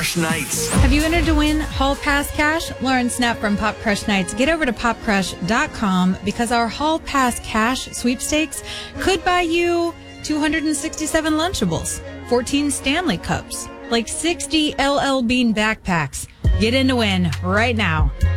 Crush Nights. Have you entered to win Hall Pass cash? Lauren Snap from Pop Crush Nights. Get over to popcrush.com because our Hall Pass cash sweepstakes could buy you 267 Lunchables, 14 Stanley Cups, like 60 LL Bean backpacks. Get in to win right now.